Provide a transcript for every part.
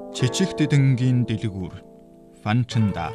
Жижиг дэдэнгийн дэлгүүр фанчанда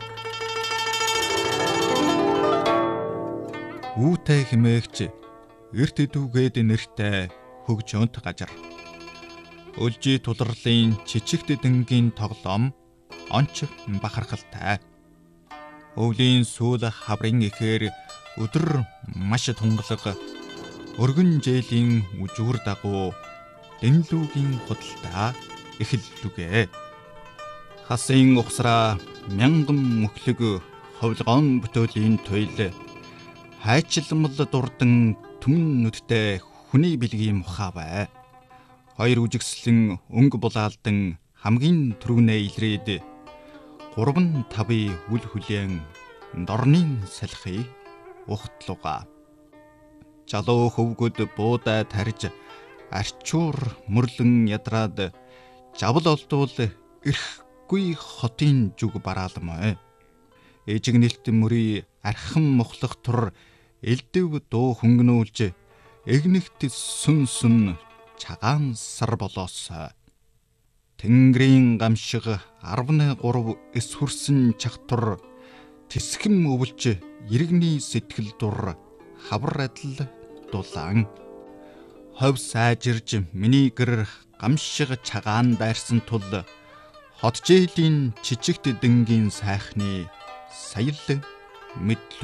үүтэй хэмээгч эрт идүүгээд нэртэй хөгжөөнт газар. Өлжи туларлын жижиг дэдэнгийн тоглоом онч бахархалтай. Өвлийн сүүл хаврын ихээр өдөр маш тунгалаг өргөн жээлийн үжүүр дагуу дэнлүүгийн худалдаа эхэллүгэ. Хасын ухсраа мянган мөхлөг ховлгоон бүтөөлийн туйл хайчилмал дурдан түмэн нүдтэй хүний бэлгийн мухавэ. Хоёр үжигслэн өнгө булаалдан хамгийн түрүүнээ илрээд 3-5 үл хүлээн дорнын салхи ухтлуга. Жалуу хөвгөд буудаа тарж арчуур мөрлөн ядраад жавл олдвол эрхгүй хотын зүг бараалмай. Эжигнэлт мөрий архан мухлах тур элдэв дуу хөнгнүүлж эгнэгт сүн чагаан сар болоосой. Тэнгэрийн гамшиг 13 эс хүрсэн чахтур тэсхэм өвлж иргэний сэтгэл дур хавар адил дулаан. Хов сайжирж миний гэр гамшиг чагаан дайрсан тул хот жээлийн жижиг дэдэнгийн сайхны саял мэдлүү.